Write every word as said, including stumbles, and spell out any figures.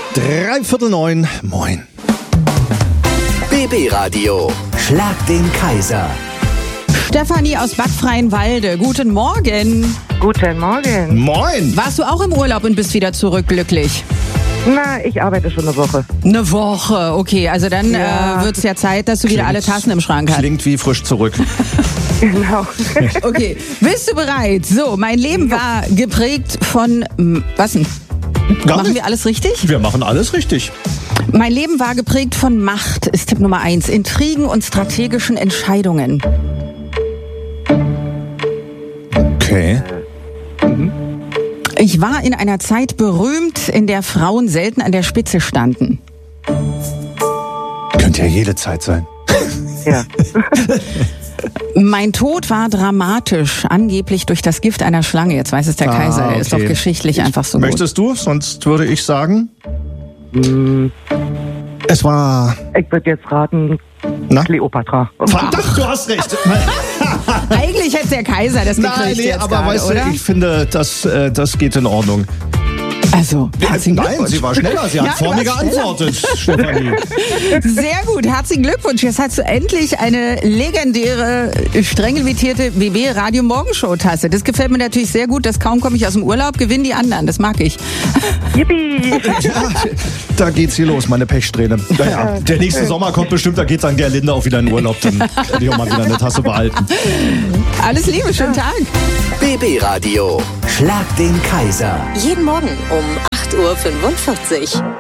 Dreiviertel neun, moin. B B-Radio, Schlag den Kaiser. Stefanie aus Bad Freienwalde, guten Morgen. Guten Morgen. Moin. Warst du auch im Urlaub und bist wieder zurück glücklich? Na, ich arbeite schon eine Woche. Eine Woche, okay. Also dann Ja. äh, wird es ja Zeit, dass du wieder alle Tassen im Schrank hast. Klingt wie frisch zurück. Genau. Okay, bist du bereit? So, mein Leben war geprägt von... m, Was denn? Gar Machen nicht. wir alles richtig? Wir machen alles richtig. Mein Leben war geprägt von Macht, ist Tipp Nummer eins. Intrigen und strategischen Entscheidungen. Okay. Ich war in einer Zeit berühmt, in der Frauen selten an der Spitze standen. Könnte ja jede Zeit sein. Ja. Mein Tod war dramatisch, angeblich durch das Gift einer Schlange. Jetzt weiß es der Kaiser, Ah, der ist okay. doch geschichtlich einfach so gut. Möchtest du? Sonst würde ich sagen. Es war. Ich würde jetzt raten, Na? Kleopatra. Verdammt, du hast recht. Eigentlich hätte der Kaiser das gekriegt Nein, nee, jetzt aber gerade, weißt du, oder? ich finde, das, äh, das geht in Ordnung. Also, herzlichen Nein, Glückwunsch. sie war schneller. Sie hat Ja, vor du mir warst schneller. geantwortet, Stefanie. Sehr gut, herzlichen Glückwunsch. Jetzt hast du endlich eine legendäre, streng limitierte B B Radio Morgenshow Tasse. Das gefällt mir natürlich sehr gut, dass kaum komme ich aus dem Urlaub, gewinnen die anderen. Das mag ich. Yippie! Ja, da geht's hier los, meine Pechsträhne. Naja, der nächste Sommer kommt bestimmt, da geht's an Gerlinde auch wieder in Urlaub. Dann werde ich auch mal wieder eine Tasse behalten. Alles Liebe, schönen Tag. B B-Radio, Schlag den Kaiser. Jeden Morgen um acht Uhr fünfundvierzig.